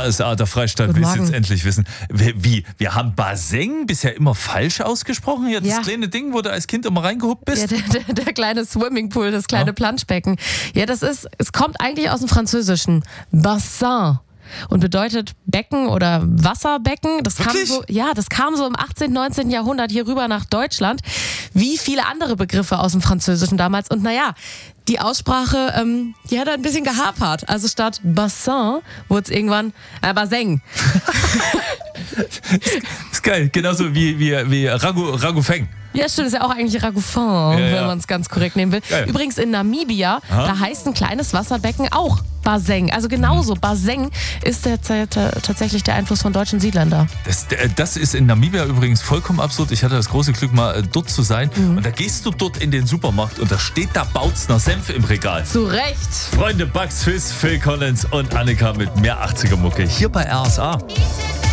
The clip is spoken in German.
RSA, der Freistaat, will es jetzt endlich wissen. Wie? Wir haben Baseng bisher immer falsch ausgesprochen? Hier, das kleine Ding, wo du als Kind immer reingehupt bist? Ja, der kleine Swimmingpool, das kleine Planschbecken. Ja, es kommt eigentlich aus dem Französischen. Bassin. Und bedeutet Becken oder Wasserbecken. Das kam so im 18., 19. Jahrhundert hier rüber nach Deutschland. Wie viele andere Begriffe aus dem Französischen damals. Und die Aussprache, die hat ein bisschen gehapert. Also statt Bassin wurde es irgendwann Baseng. Ist geil, genauso wie Ragufeng. Ja, stimmt, ist ja auch eigentlich Ragoufin, wenn man es ganz korrekt nehmen will. Geil. Übrigens in Namibia, da heißt ein kleines Wasserbecken auch Baseng. Also genauso, Baseng ist tatsächlich der Einfluss von deutschen Siedlern da. Das ist in Namibia übrigens vollkommen absurd. Ich hatte das große Glück, mal dort zu sein. Und da gehst du dort in den Supermarkt und da steht da Bautzner Senf im Regal. Zu Recht. Freunde, Bugs Fizz, Phil Collins und Annika mit mehr 80er Mucke hier bei RSA.